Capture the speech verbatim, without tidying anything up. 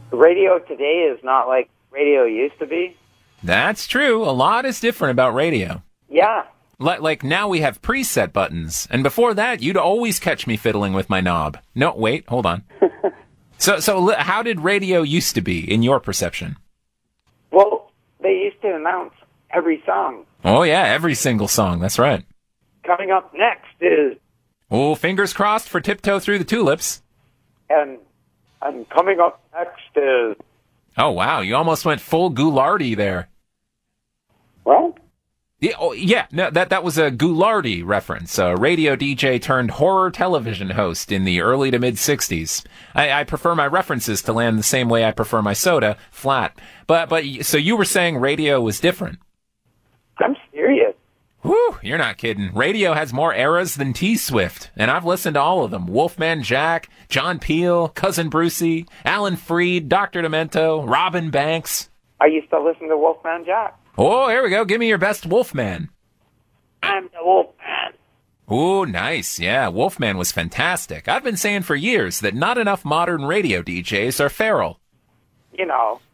radio today is not like radio used to be. That's true. A lot is different about radio. Yeah. Like, like now we have preset buttons, and before that, you'd always catch me fiddling with my knob. No, wait, hold on. so, so li- how did radio used to be in your perception? Well, they used to announce every song. Oh yeah, every single song. That's right. Coming up next is, Oh, fingers crossed for Tiptoe Through the Tulips. and and coming up next is, Oh wow, you almost went full Ghoulardi there. well, Yeah, oh, yeah, no, that that was a Ghoulardi reference, a radio D J turned horror television host in the early to mid sixties. I, I prefer my references to land the same way I prefer my soda, flat. But but so you were saying radio was different? I'm serious. Whew, you're not kidding. Radio has more eras than T-Swift, and I've listened to all of them. Wolfman Jack, John Peel, Cousin Brucey, Alan Freed, Doctor Demento, Robin Banks. I used to listen to Wolfman Jack. Oh, here we go. Give me your best Wolfman. I'm the Wolfman. Ooh, nice. Yeah, Wolfman was fantastic. I've been saying for years that not enough modern radio D Js are feral. You know,